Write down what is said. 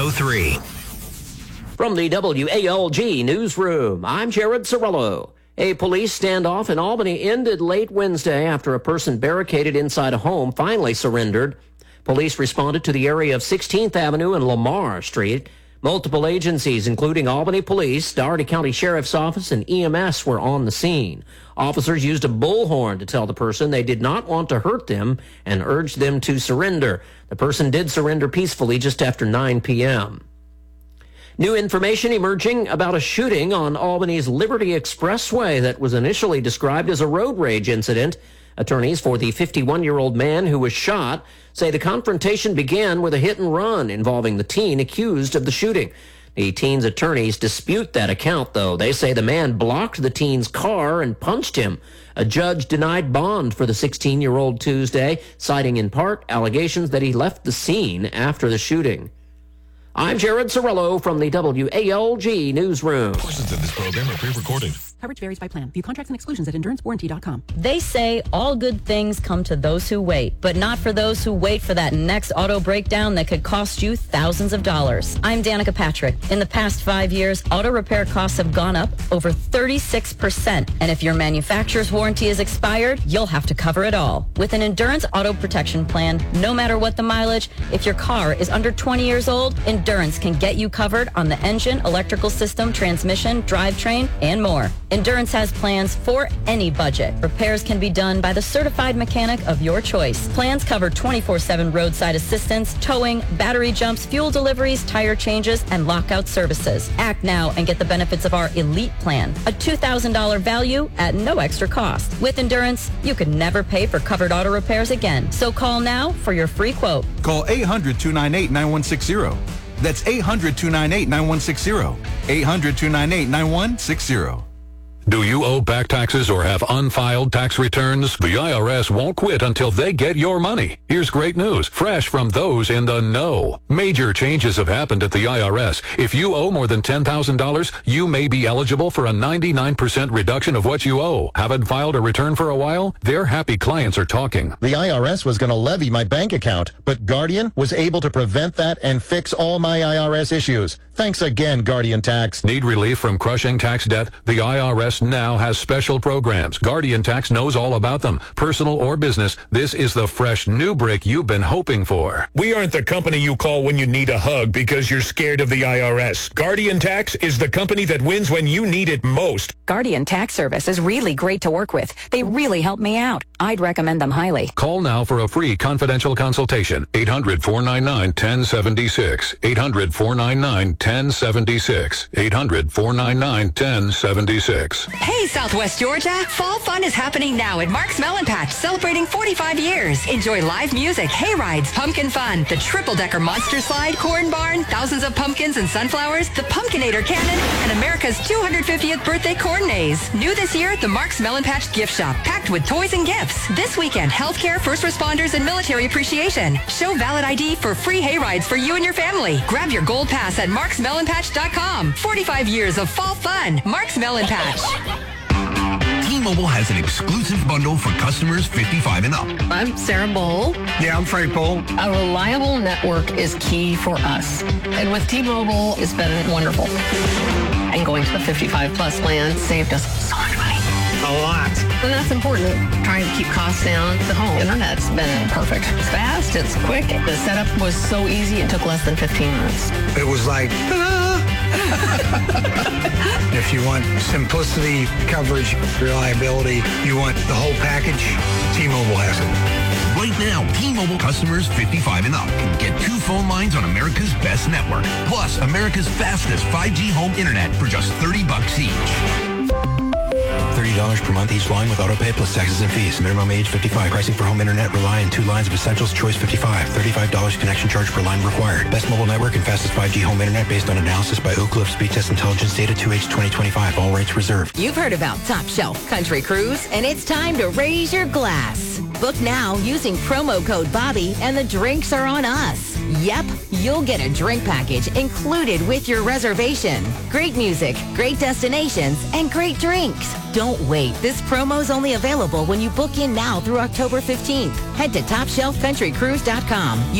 103. From the WALG newsroom, I'm Jared Sorello. A police standoff in Albany ended late Wednesday after a person barricaded inside a home finally surrendered. Police responded to the area of 16th Avenue and Lamar Street. Multiple agencies, including Albany Police, Dougherty County Sheriff's Office, and EMS were on the scene. Officers used a bullhorn to tell the person they did not want to hurt them and urged them to surrender. The person did surrender peacefully just after 9 p.m. New information emerging about a shooting on Albany's Liberty Expressway that was initially described as a road rage incident. Attorneys for the 51-year-old man who was shot say the confrontation began with a hit and run involving the teen accused of the shooting. The teen's attorneys dispute that account, though. They say the man blocked the teen's car and punched him. A judge denied bond for the 16-year-old Tuesday, citing in part allegations that he left the scene after the shooting. I'm Jared Sorello from the WALG newsroom. Portions of this program are pre-recorded. Coverage varies by plan. View contracts and exclusions at endurancewarranty.com. They say all good things come to those who wait, but not for those who wait for that next auto breakdown that could cost you thousands of dollars. I'm Danica Patrick. In the past 5 years, auto repair costs have gone up over 36%. And if your manufacturer's warranty is expired, you'll have to cover it all. With an Endurance Auto Protection Plan, no matter what the mileage, if your car is under 20 years old, Endurance can get you covered on the engine, electrical system, transmission, drivetrain, and more. Endurance has plans for any budget. Repairs can be done by the certified mechanic of your choice. Plans cover 24/7 roadside assistance, towing, battery jumps, fuel deliveries, tire changes, and lockout services. Act now and get the benefits of our Elite Plan, a $2,000 value at no extra cost. With Endurance, you could never pay for covered auto repairs again. So call now for your free quote. Call 800-298-9160. That's 800-298-9160. 800-298-9160. Do you owe back taxes or have unfiled tax returns? The IRS won't quit until they get your money. Here's great news, fresh from those in the know. Major changes have happened at the IRS. If you owe more than $10,000, you may be eligible for a 99% reduction of what you owe. Haven't filed a return for a while? Their happy clients are talking. The IRS was going to levy my bank account, but Guardian was able to prevent that and fix all my IRS issues. Thanks again, Guardian Tax. Need relief from crushing tax debt? The IRS now has special programs. Guardian Tax knows all about them. Personal or business, this is the fresh new break you've been hoping for. We aren't the company you call when you need a hug because you're scared of the IRS. Guardian Tax is the company that wins when you need it most. Guardian Tax Service is really great to work with. They really help me out. I'd recommend them highly. Call now for a free confidential consultation. 800-499-1076. 800-499-1076. 800-499-1076. Hey, Southwest Georgia. Fall fun is happening now at Mark's Melon Patch, celebrating 45 years. Enjoy live music, hay rides, pumpkin fun, the triple-decker monster slide, corn barn, thousands of pumpkins and sunflowers, the Pumpkinator cannon, and America's 250th birthday corn maze. New this year, the Mark's Melon Patch gift shop, packed with toys and gifts. This weekend, healthcare, first responders, and military appreciation. Show valid ID for free hay rides for you and your family. Grab your gold pass at marksmelonpatch.com. 45 years of fall fun. Mark's Melon Patch. T-Mobile has an exclusive bundle for customers 55 and up. I'm Sarah Bowl. Yeah, I'm Frank Bowl. A reliable network is key for us. And with T-Mobile, it's been wonderful. And going to the 55 plus plan saved us so much money. A lot. And that's important. Trying to keep costs down. The home internet's been perfect. It's fast, it's quick. The setup was so easy, it took less than 15 minutes. It was like, if you want simplicity, coverage, reliability, you want the whole package, T-Mobile has it. Right now, T-Mobile customers 55 and up can get 2 phone lines on America's best network, plus America's fastest 5G home internet for just $30 each. $30 per month each line with autopay plus taxes and fees. Minimum age 55. Pricing for home internet rely on 2 lines of Essentials Choice 55. $35 connection charge per line required. Best mobile network and fastest 5G home internet based on analysis by Ookla Speed Test Intelligence data 2H 2025. All rates reserved. You've heard about Top Shelf Country Cruise, and it's time to raise your glass. Book now using promo code Bobby, and the drinks are on us. Yep, you'll get a drink package included with your reservation. Great music, great destinations, and great drinks. Don't wait. This promo's only available when you book in now through October 15th. Head to TopShelfCountryCruise.com.